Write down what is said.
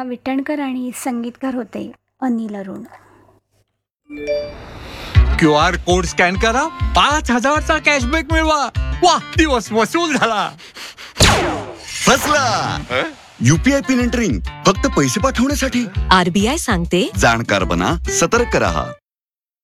विटणकर आणि संगीतकार होते Anil Arun. QR code scan करा, 5,000चा कॅशबॅक मिळवा. वा, दिवस वसूल झाला. फसला. UPI पिन एंटरिंग फक्त पैसे पाठवण्यासाठी. RBI सांगते, जाणकार बना, सतर्क रहा.